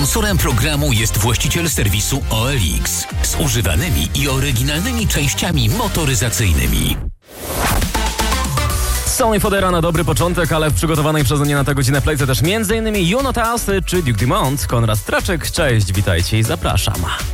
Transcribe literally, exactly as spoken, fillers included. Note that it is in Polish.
Sponsorem programu jest właściciel serwisu O L X z używanymi i oryginalnymi częściami motoryzacyjnymi. Sony Fodera na dobry początek, ale w przygotowanej przeze mnie na tę godzinę playce też m.in. Juno Taos czy Duke Dumont. Konrad Straczek, cześć, witajcie i zapraszam.